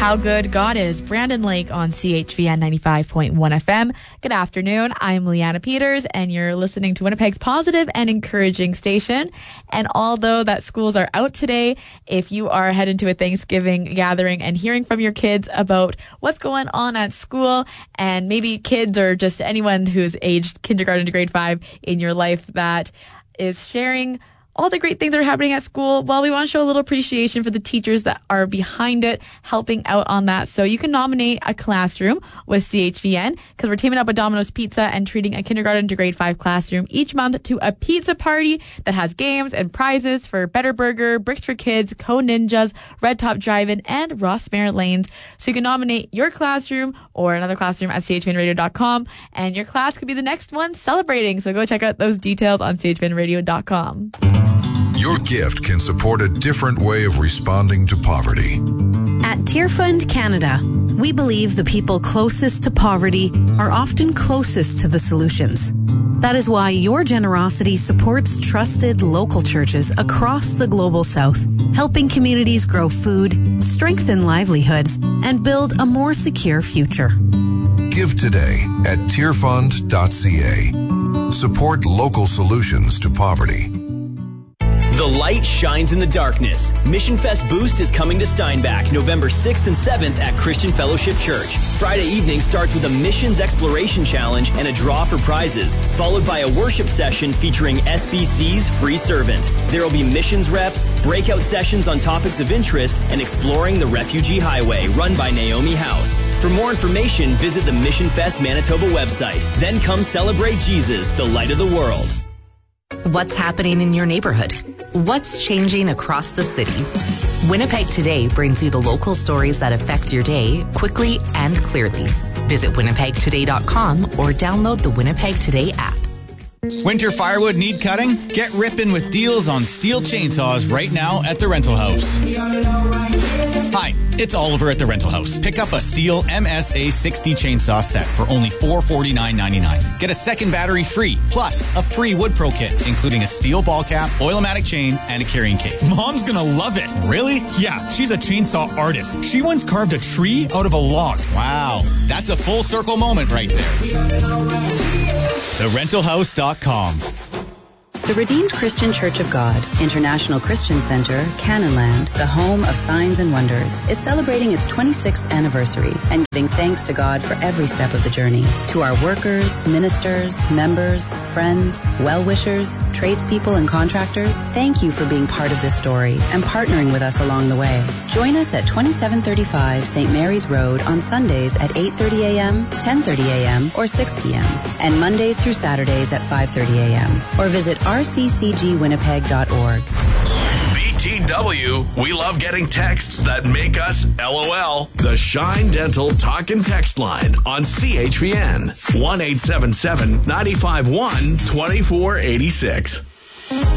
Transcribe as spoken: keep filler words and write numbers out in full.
How Good God Is. Brandon Lake on C H V N ninety-five point one F M. Good afternoon. I'm Leanna Peters, and you're listening to Winnipeg's positive and encouraging station. And although that schools are out today, if you are heading to a Thanksgiving gathering and hearing from your kids about what's going on at school, and maybe kids or just anyone who's aged kindergarten to grade five in your life that is sharing all the great things that are happening at school, well, we want to show a little appreciation for the teachers that are behind it, helping out on that. So you can nominate a classroom with C H V N, because we're teaming up with Domino's Pizza and treating a kindergarten to grade five classroom each month to a pizza party that has games and prizes for Better Burger, Bricks for Kids, Co Ninjas, Red Top Drive-In, and Rossmere Lanes. So you can nominate your classroom or another classroom at c h v n radio dot com, and your class could be the next one celebrating. So go check out those details on c h v n radio dot com. Your gift can support a different way of responding to poverty. At Tear Fund Canada, we believe the people closest to poverty are often closest to the solutions. That is why your generosity supports trusted local churches across the global south, helping communities grow food, strengthen livelihoods, and build a more secure future. Give today at tear fund dot c a. Support local solutions to poverty. The light shines in the darkness. Mission Fest Boost is coming to Steinbach November sixth and seventh at Christian Fellowship Church. Friday evening starts with a missions exploration challenge and a draw for prizes, followed by a worship session featuring S B C's Free Servant. There will be missions reps, breakout sessions on topics of interest, and exploring the Refugee Highway run by Naomi House. For more information, visit the Mission Fest Manitoba website. Then come celebrate Jesus, the light of the world. What's happening in your neighborhood? What's changing across the city? Winnipeg Today brings you the local stories that affect your day quickly and clearly. Visit winnipeg today dot com or download the Winnipeg Today app. Winter firewood need cutting? Get ripping with deals on Steel chainsaws right now at the Rental House. Hi, it's Oliver at the Rental House. Pick up a Steel M S A sixty chainsaw set for only four forty-nine ninety-nine. Get a second battery free, plus a free Wood Pro kit, including a steel ball cap, Oil-O-Matic chain, and a carrying case. Mom's gonna love it. Really? Yeah, she's a chainsaw artist. She once carved a tree out of a log. Wow, that's a full circle moment right there. the rental house dot com. The Redeemed Christian Church of God, International Christian Center, Cannonland, the home of signs and wonders, is celebrating its twenty-sixth anniversary and giving thanks to God for every step of the journey. To our workers, ministers, members, friends, well-wishers, tradespeople, and contractors, thank you for being part of this story and partnering with us along the way. Join us at twenty-seven thirty-five Saint Mary's Road on Sundays at eight thirty a.m., ten thirty a.m., or six p.m., and Mondays through Saturdays at five thirty a.m., or visit r c c g winnipeg dot org. B T W, we love getting texts that make us LOL. The Shine Dental Talk and Text Line on C H V N. one eight seven seven, nine five one, two four eight six.